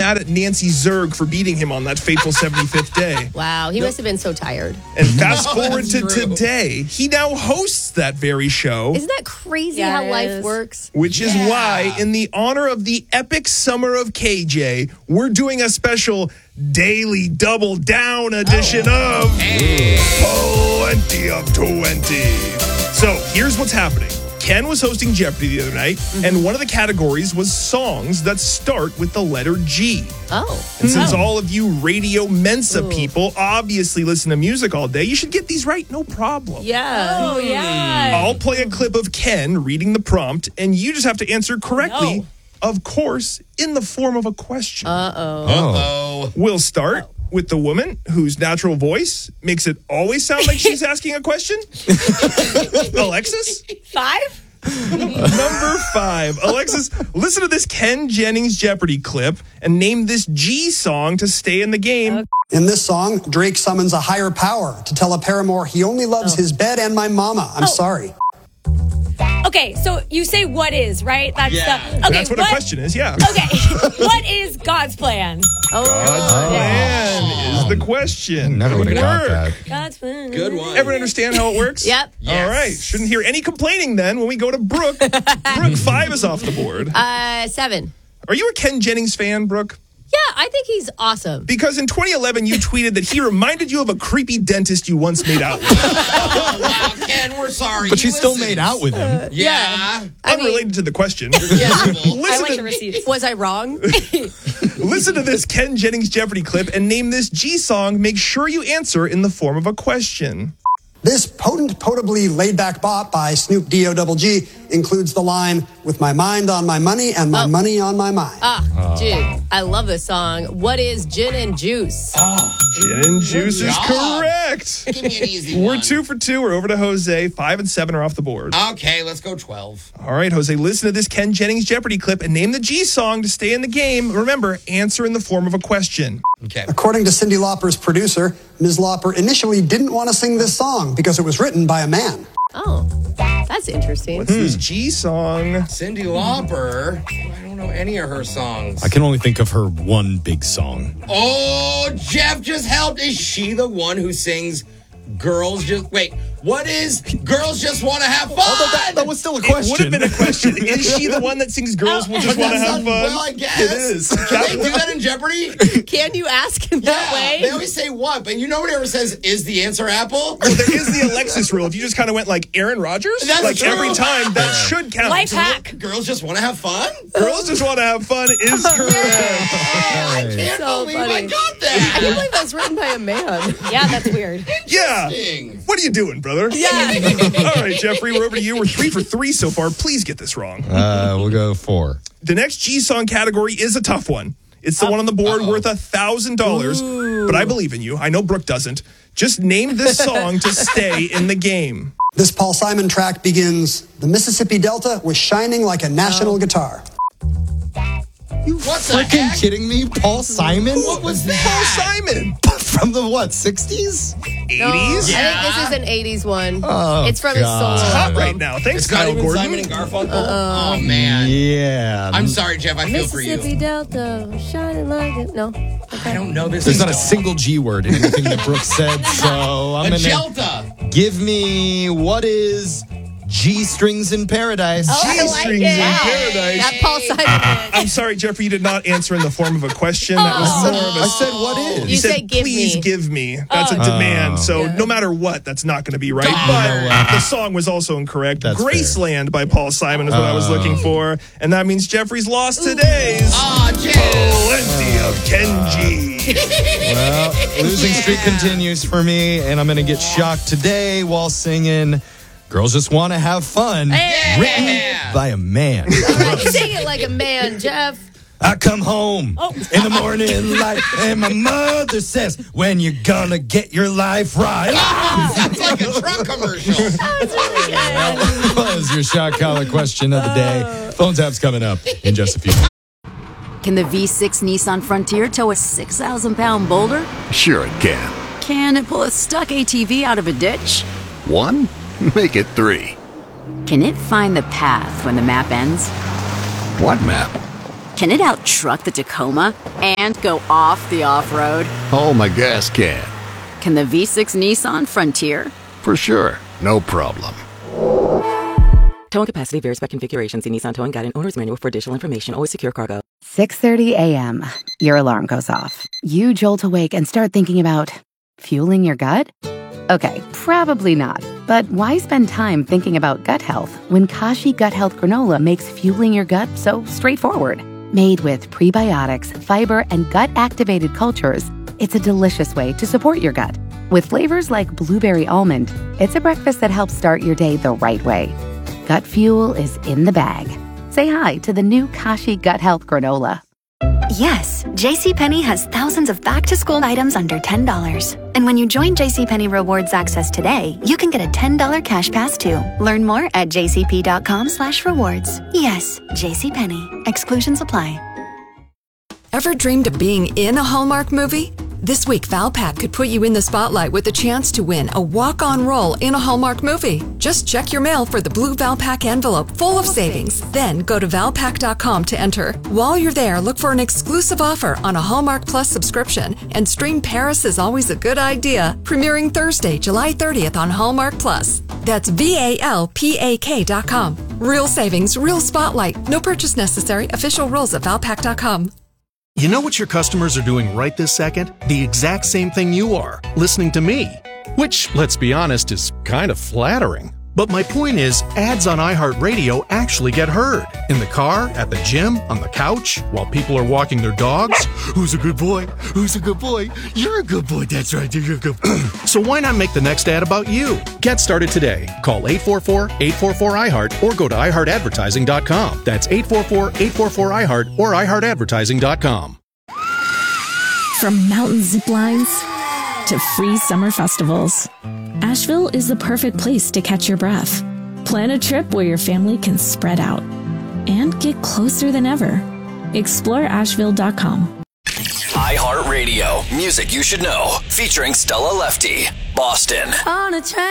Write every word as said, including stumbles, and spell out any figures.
mad at Nancy Zerg for beating him on that fateful seventy-fifth day. Wow, he must have been so tired. And fast No, forward to that's true. today, he now hosts that very show. Isn't that crazy Yeah, how it life is. works? Which is Yeah. why, in the honor of the epic summer of K J, we're doing a special daily double down edition of twenty of twenty. So here's what's happening. Ken was hosting Jeopardy the other night, and one of the categories was songs that start with the letter G. Oh. And since all of you Radio Mensa people obviously listen to music all day, you should get these right, no problem. Yeah. Oh, yeah. I'll play a clip of Ken reading the prompt, and you just have to answer correctly, no. of course, in the form of a question. Uh-oh. Uh-oh. We'll start with the woman whose natural voice makes it always sound like she's asking a question. Alexis? Five? Number five. Alexis, listen to this Ken Jennings Jeopardy clip and name this G song to stay in the game. In this song, Drake summons a higher power to tell a paramour he only loves his bed and my mama. I'm Oh. sorry. Okay, so you say what is, right? That's Yeah. the okay. That's what, a question is, yeah. Okay, what is God's plan? Oh. God's plan is the question. Never would have Good got work. that. God's plan. Good one. Everyone understand how it works? Yep. Yes. All right. Shouldn't hear any complaining then when we go to Brooke. Brooke, five is off the board. Uh, seven. Are you a Ken Jennings fan, Brooke? Yeah, I think he's awesome. Because in twenty eleven, you tweeted that he reminded you of a creepy dentist you once made out with. Oh, wow, Ken, we're sorry. But He she still listens. made out with him. Yeah. I mean- Unrelated to the question. Yeah. I Listen, like the to, receipts. Was I wrong? listen to this Ken Jennings Jeopardy clip and name this G song. Make sure you answer in the form of a question. This potent, potably laid-back bop by Snoop D O Double G includes the line, with my mind on my money and my Oh. money on my mind. Ah, dude, I love this song. What is gin and juice? Gin and juice is job. correct. Give me an easy We're one. two for two. We're over to Jose. Five and seven are off the board. Okay, let's go twelve. All right, Jose, listen to this Ken Jennings Jeopardy clip and name the G song to stay in the game. Remember, answer in the form of a question. Okay. According to Cyndi Lauper's producer, Miz Lauper initially didn't want to sing this song because it was written by a man. Oh, that's interesting. What's this G song? Cyndi Lauper. I don't know any of her songs. I can only think of her one big song. Oh, Jeff just helped. Is she the one who sings Girls Just... Wait, what is Girls Just Want to Have Fun? that, that was still a It would have question. been a question. Is she the one that sings Girls Will Just But Want to that's Have not- Fun? Well, I guess. It is. Can they do that in Jeopardy? Can you ask in that way? They always say what, but you nobody ever says, is the answer apple? Well, there is the Alexis rule. If you just kind of went like Aaron Rodgers, That's like true. every time, that should count. Life hack. Girls Just Want to Have Fun? Girls Just Want to Have Fun is correct. I can't So believe I funny. got I can't that. believe that was written by a man. Yeah, that's weird. Yeah. Interesting. What are you doing, brother? Yeah. All right, Jeffrey, we're over to you. We're three for three so far. Please get this wrong. Uh, we'll go four. The next G song category is a tough one. It's the one on the board Uh-oh. worth a thousand dollars. But I believe in you. I know Brooke doesn't. Just name this song to stay in the game. This Paul Simon track begins, the Mississippi Delta was shining like a national guitar. You What the freaking heck? kidding me? Paul Simon? What was Paul that? Simon. From the what, sixties? eighties? I think this is an eighties one. Oh, it's from his God. solo Hot album. right now. Thanks, It's not Kyle even Gordon. Simon and Garfunkel? oh, man. Yeah. I'm sorry, Jeff. I feel for Mississippi you. Delta, shining like it. No. I don't know this. There's not a song. single G word in anything that Brooke said, so I'm A going to Gelta. give me what is G strings in paradise. Oh, I G like strings it. in paradise. That Paul Simon. I'm sorry, Jeffrey, you did not answer in the form of a question. That was Oh. more of a I said what is. You, You said, say, "Give please me." give me. That's a Oh. demand. So Yeah. no matter what, that's not going to be right. Oh. But the song was also incorrect. That's fair. Graceland by Paul Simon is what I was Oh. looking for. And that means Jeffrey's lost today's Ah, Jeff. plenty of Kenji. Well, losing streak continues for me, and I'm going to get shocked today while singing Girls Just Want to Have Fun, Yeah. written by a man. Sing it like a man, Jeff. I come home Oh. in the morning light, and my mother says, when you gonna get your life right? Sounds like a truck commercial. That was your shock collar question of the day. Phone tap's coming up in just a few minutes. Can the V six Nissan Frontier tow a six thousand pound boulder? Sure it can. Can it pull a stuck A T V out of a ditch? One? Make it three. Can it find the path when the map ends? What map? Can it out-truck the Tacoma and go off the off-road? Oh, my gas can. Can the V six Nissan Frontier? For sure. No problem. Towing capacity varies by configuration. See Nissan Towing Guide and Owner's Manual for additional information. Always secure cargo. six thirty a.m. Your alarm goes off. You jolt awake and start thinking about fueling your gut? Okay, probably not. But why spend time thinking about gut health when Kashi Gut Health Granola makes fueling your gut so straightforward? Made with prebiotics, fiber, and gut-activated cultures, it's a delicious way to support your gut. With flavors like blueberry almond, it's a breakfast that helps start your day the right way. Gut fuel is in the bag. Say hi to the new Kashi Gut Health Granola. Yes, JCPenney has thousands of back-to-school items under ten dollars. And when you join JCPenney Rewards Access today, you can get a ten dollars cash pass too. Learn more at jcp.com slash rewards. Yes, JCPenney. Exclusions apply. Ever dreamed of being in a Hallmark movie? This week, Valpak could put you in the spotlight with a chance to win a walk-on role in a Hallmark movie. Just check your mail for the blue Valpak envelope full of savings. Then go to valpak dot com to enter. While you're there, look for an exclusive offer on a Hallmark Plus subscription and stream Paris is Always a Good Idea, premiering Thursday, July thirtieth on Hallmark Plus. That's V A L P A K dot com. Real savings, real spotlight. No purchase necessary. Official rules at valpak dot com. You know what your customers are doing right this second? The exact same thing you are, listening to me. Which, let's be honest, is kind of flattering. But my point is, ads on iHeartRadio actually get heard. In the car, at the gym, on the couch, while people are walking their dogs. Who's a good boy? Who's a good boy? You're a good boy, that's right, you're a good boy. So why not make the next ad about you? Get started today. Call eight four four, eight four four, I heart or go to i heart advertising dot com. That's eight four four, eight four four, I heart or i heart advertising dot com. From mountain zip lines to free summer festivals, Asheville is the perfect place to catch your breath. Plan a trip where your family can spread out and get closer than ever. explore asheville dot com. iHeartRadio, music you should know, featuring Stella Lefty, Boston. On a train.